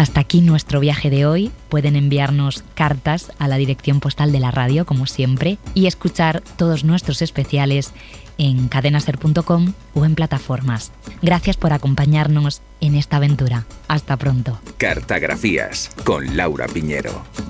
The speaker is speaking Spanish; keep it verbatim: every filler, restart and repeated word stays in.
Hasta aquí nuestro viaje de hoy. Pueden enviarnos cartas a la dirección postal de la radio, como siempre, y escuchar todos nuestros especiales en cadena ser punto com o en plataformas. Gracias por acompañarnos en esta aventura. Hasta pronto. Cartagrafías con Laura Piñero.